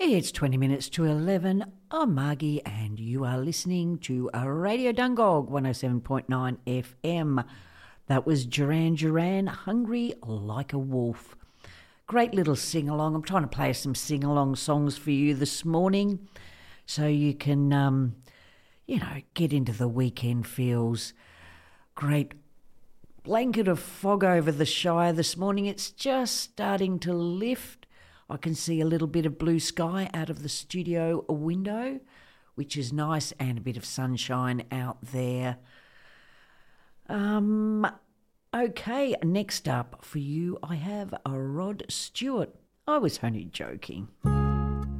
It's 20 minutes to 11. I'm Margie and you are listening to Radio Dungog 107.9 FM. That was Duran Duran, Hungry Like a Wolf. Great little sing-along. I'm trying to play some sing-along songs for you this morning so you can, get into the weekend feels. Great blanket of fog over the Shire this morning. It's just starting to lift. I can see a little bit of blue sky out of the studio window, which is nice, and a bit of sunshine out there. Okay, next up for you I have a Rod Stewart. I was only joking.